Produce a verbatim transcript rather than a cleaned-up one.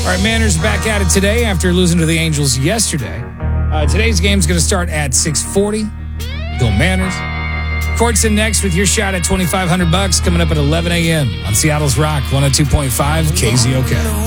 right, Manners back at it today after losing to the Angels yesterday. Uh, today's game is going to start at six forty. Go Manners. Courtson next with your shot at twenty-five hundred bucks coming up at eleven a.m. on Seattle's Rock one oh two point five K Z O K.